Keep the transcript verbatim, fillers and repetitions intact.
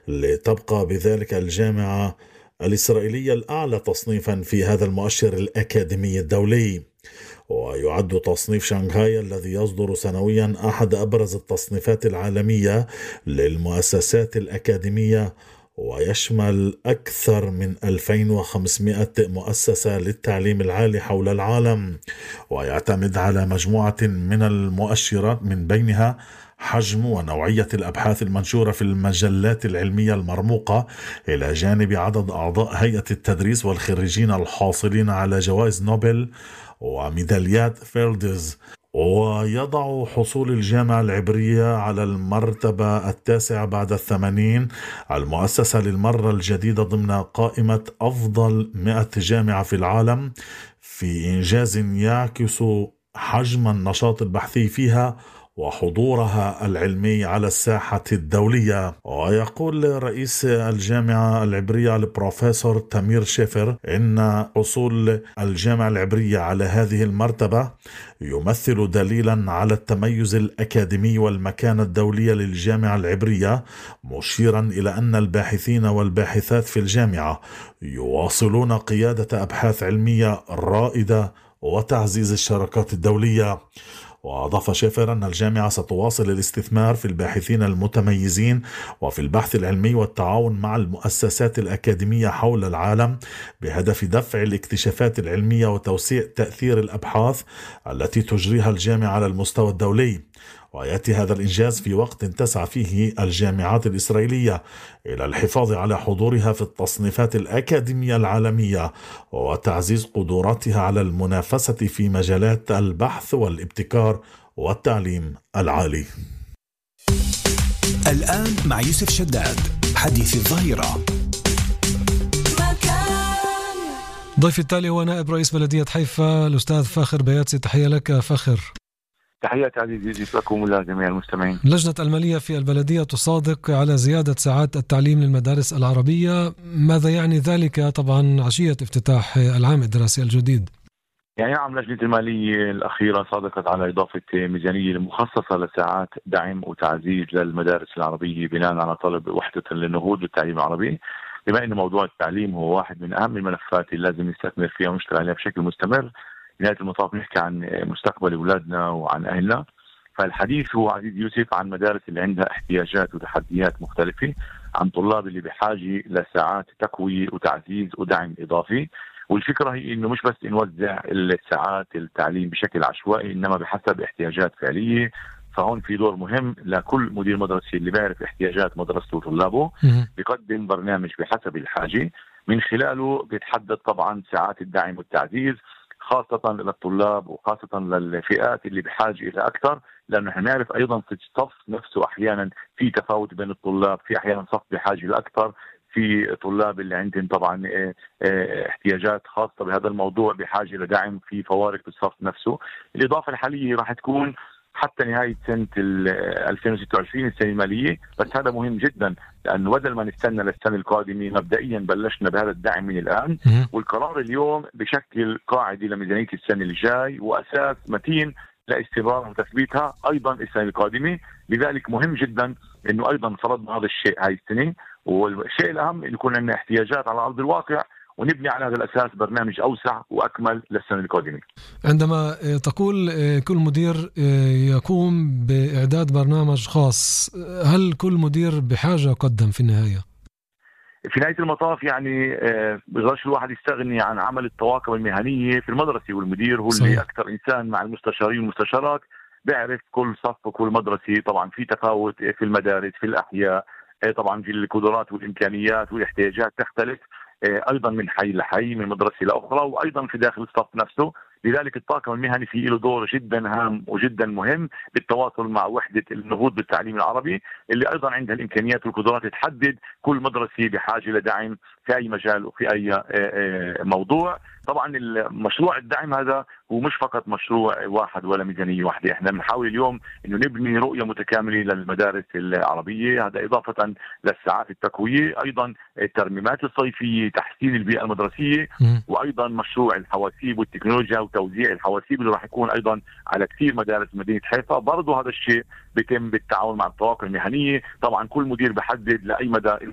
لتبقى بذلك الجامعة الإسرائيلية الأعلى تصنيفا في هذا المؤشر الأكاديمي الدولي. ويعد تصنيف شنغهاي الذي يصدر سنويا أحد أبرز التصنيفات العالمية للمؤسسات الأكاديمية، ويشمل أكثر من ألفين وخمسمائة مؤسسة للتعليم العالي حول العالم، ويعتمد على مجموعة من المؤشرات من بينها حجم ونوعية الأبحاث المنشورة في المجلات العلمية المرموقة، إلى جانب عدد أعضاء هيئة التدريس والخريجين الحاصلين على جوائز نوبل وميداليات فيلدز. ويضع حصول الجامعة العبرية على المرتبة التاسعة بعد الثمانين المؤسسة للمرة الجديدة ضمن قائمة أفضل مئة جامعة في العالم، في إنجاز يعكس حجم النشاط البحثي فيها وحضورها العلمي على الساحة الدولية. ويقول رئيس الجامعة العبرية البروفيسور تمير شفر إن حصول الجامعة العبرية على هذه المرتبة يمثل دليلا على التميز الأكاديمي والمكانة الدولية للجامعة العبرية، مشيرا إلى أن الباحثين والباحثات في الجامعة يواصلون قيادة أبحاث علمية رائدة وتعزيز الشراكات الدولية. وأضاف شافر أن الجامعة ستواصل الاستثمار في الباحثين المتميزين وفي البحث العلمي والتعاون مع المؤسسات الأكاديمية حول العالم، بهدف دفع الاكتشافات العلمية وتوسيع تأثير الأبحاث التي تجريها الجامعة على المستوى الدولي. ويأتي هذا الإنجاز في وقت تسعى فيه الجامعات الإسرائيلية إلى الحفاظ على حضورها في التصنيفات الأكاديمية العالمية وتعزيز قدراتها على المنافسة في مجالات البحث والابتكار والتعليم العالي. الآن مع يوسف شداد حديث الظهيرة. ضيف التالي هو نائب رئيس بلدية حيفا الأستاذ فاخر بياتسي. تحية لك فاخر. تحياتي عزيزي يوسف لكم ولجميع المستمعين. لجنة المالية في البلدية تصادق على زيادة ساعات التعليم للمدارس العربية، ماذا يعني ذلك طبعا عشية افتتاح العام الدراسي الجديد؟ يعني نعم، لجنة المالية الأخيرة صادقت على إضافة ميزانية مخصصة لساعات دعم وتعزيز للمدارس العربية بناء على طلب وحدة للنهوض بالتعليم العربي، بما أن موضوع التعليم هو واحد من أهم الملفات اللي لازم نستثمر فيها ونشتغل عليها بشكل مستمر. نهاية المطاف نحكي عن مستقبل أولادنا وعن أهلنا، فالحديث هو عزيز يوسف عن مدارس اللي عندها احتياجات وتحديات مختلفة، عن طلاب اللي بحاجة لساعات تقوية وتعزيز ودعم إضافي. والفكرة هي إنه مش بس نوزع الساعات التعليم بشكل عشوائي، إنما بحسب احتياجات فعلية. فهون في دور مهم لكل مدير مدرسة اللي بيعرف احتياجات مدرسته وطلابه بيقدم برنامج بحسب الحاجة، من خلاله بيتحدد طبعا ساعات الدعم والتعزيز خاصة للطلاب وخاصة للفئات اللي بحاجة إلى أكثر، لأنه احنا نعرف أيضا في الصف نفسه أحيانا في تفاوت بين الطلاب، في أحيانا صف بحاجة لأكثر، في طلاب اللي عندهم طبعا احتياجات خاصة بهذا الموضوع بحاجة لدعم، في فوارق في الصف نفسه. الإضافة الحالية راح تكون حتى نهاية سنة ألفين وستة وعشرين السنة المالية، بس هذا مهم جدا لأنه بدل ما نستنى للسنة القادمة مبدئيا بلشنا بهذا الدعم من الآن، والقرار اليوم بشكل قاعدة لميزانية السنة الجاي وأساس متين لاستمرار وتثبيتها أيضا السنة القادمة. لذلك مهم جدا أنه أيضا فرضنا هذا الشيء هاي السنة، والشيء الأهم أن يكون عندنا احتياجات على أرض الواقع ونبني على هذا الأساس برنامج أوسع وأكمل للسنة القادمة. عندما تقول كل مدير يقوم بإعداد برنامج خاص، هل كل مدير بحاجة قدم في النهاية؟ في نهاية المطاف يعني بغيرش الواحد يستغني عن عمل الطواقم المهنية في المدرسة، والمدير هو اللي أكثر إنسان مع المستشارين والمستشارات بيعرف كل صف وكل مدرسة. طبعا في تفاوت في المدارس في الأحياء، طبعا في القدرات والإمكانيات والاحتياجات تختلف أيضا من حي لحي من مدرسة لأخرى، وأيضا في داخل الصف نفسه. لذلك الطاقم المهني فيه له دور جدا هام وجدا مهم بالتواصل مع وحدة النهوض بالتعليم العربي، اللي أيضا عندها الإمكانيات والقدرات تحدد كل مدرسة بحاجة لدعم في أي مجال وفي أي موضوع. طبعا المشروع الدعم هذا هو مش فقط مشروع واحد ولا ميزانية واحدة، احنا بنحاول اليوم انه نبني رؤية متكاملة للمدارس العربية، هذا إضافة للساعات التقوية، أيضا الترميمات الصيفية، تحسين البيئة المدرسية، وأيضا مشروع الحواسيب والتكنولوجيا وتوزيع الحواسيب اللي راح يكون أيضا على كثير مدارس مدينة حيفا. برضو هذا الشيء بيتم بالتعاون مع الطواقم المهنية. طبعا كل مدير بحدد لأي مدى